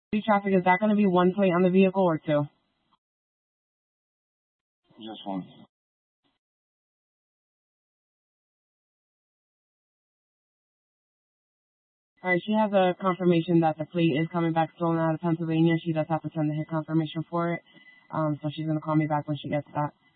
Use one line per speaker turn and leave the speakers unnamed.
Traffic, is that going to be one plate on the vehicle or two?
Just one.
All right, she has a confirmation that the plate is coming back stolen out of Pennsylvania. She does have to send the hit confirmation for it. So she's going to call me back when she gets that.